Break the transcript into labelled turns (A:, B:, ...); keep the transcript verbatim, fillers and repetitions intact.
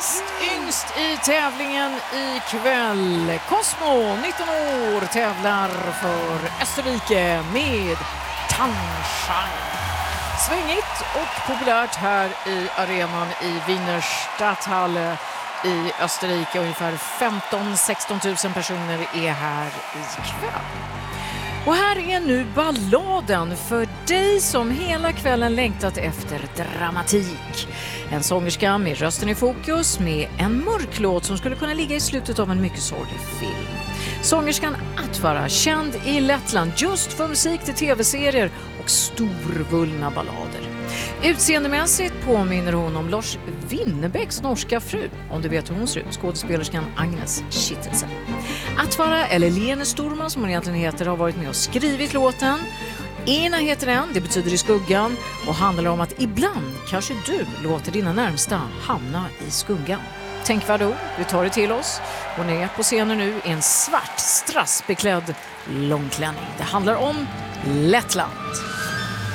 A: näst yngst i tävlingen ikväll. Cosmo, nitton år, tävlar för Österrike med Tanzschan. Svängigt och populärt här i arenan i Wiener Stadthalle i Österrike. Ungefär femton till sexton tusen personer är här ikväll. Och här är nu balladen för dig som hela kvällen längtat efter dramatik. En sångerska med rösten i fokus med en mörk låt som skulle kunna ligga i slutet av en mycket sorglig film. Sångerskan Atvara, känd i Lettland just för musik till tv-serier och storvullna ballader. Utseendemässigt påminner hon om Lars Winnerbäcks norska fru, om du vet hur hon ser ut, skådespelerskan Agnes Kittelsen. Atvara, eller Lene Storman som hon egentligen heter, har varit med och skrivit låten. Ena heter den, det betyder i skuggan, och handlar om att ibland kanske du låter dina närmsta hamna i skuggan. Tänk vad då, vi tar det till oss. Hon är på scenen nu i en svart strassbeklädd långklänning. Det handlar om Lettland.